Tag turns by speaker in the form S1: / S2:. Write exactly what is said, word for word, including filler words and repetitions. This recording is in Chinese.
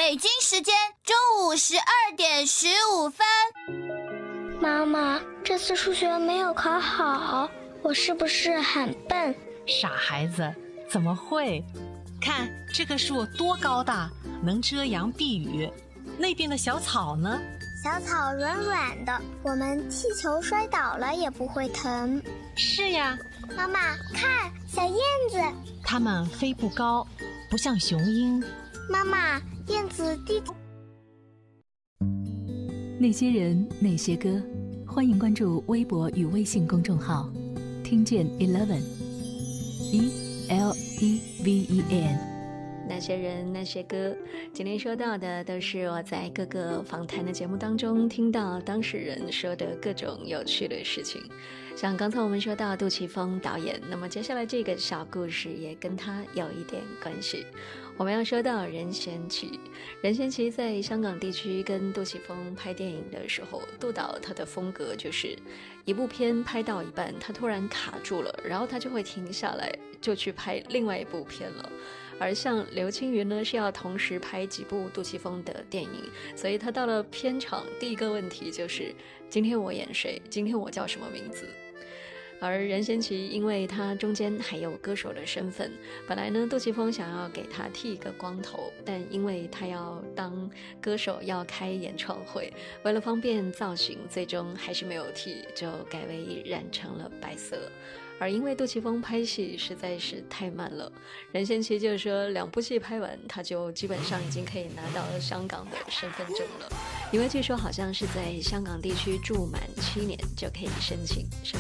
S1: 北京时间中午十二点十五分。
S2: 妈妈，这次数学没有考好，我是不是很笨？
S3: 傻孩子，怎么会？看这棵树多高大，能遮阳避雨。那边的小草呢？
S2: 小草软软的，我们踢球摔倒了也不会疼。
S3: 是呀。
S2: 妈妈，看，小燕子。
S3: 它们飞不高，不像雄鹰。
S2: 妈妈，燕子低。
S4: 那些人，那些歌，欢迎关注微博与微信公众号，听见 Eleven E L E V E N。
S5: 那些人那些歌，今天说到的都是我在各个访谈的节目当中听到当事人说的各种有趣的事情。像刚才我们说到杜琪峰导演，那么接下来这个小故事也跟他有一点关系。我们要说到任贤齐，任贤齐在香港地区跟杜琪峰拍电影的时候，杜导他的风格就是一部片拍到一半，他突然卡住了，然后他就会停下来，就去拍另外一部片了。而像刘青云呢，是要同时拍几部杜琪峰的电影，所以他到了片场，第一个问题就是今天我演谁，今天我叫什么名字。而任贤齐因为他中间还有歌手的身份，本来呢杜琪峰想要给他剃一个光头，但因为他要当歌手要开演唱会，为了方便造型，最终还是没有剃，就改为染成了白色。而因为杜琪峰拍戏实在是太慢了，任贤齐就说两部戏拍完，他就基本上已经可以拿到香港的身份证了，因为据说好像是在香港地区住满七年就可以申请身